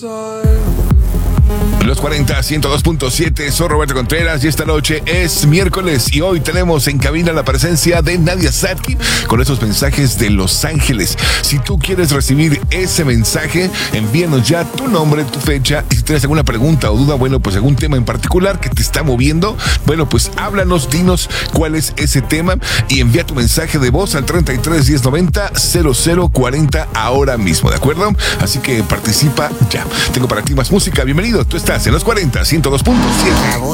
Los 40, 102.7, soy Roberto Contreras y esta noche es miércoles y hoy tenemos en cabina la presencia de Nadia Sadki con esos mensajes de Los Ángeles. Si tú quieres recibir ese mensaje, envíanos ya tu nombre, tu fecha y si tienes alguna pregunta o duda, bueno, pues algún tema en particular que te está moviendo, bueno, pues háblanos, dinos cuál es ese tema y envía tu mensaje de voz al 33 10 90 0040 ahora mismo, ¿de acuerdo? Así que participa ya. Tengo para ti más música, bienvenido, tú estás en los 40, 102.7.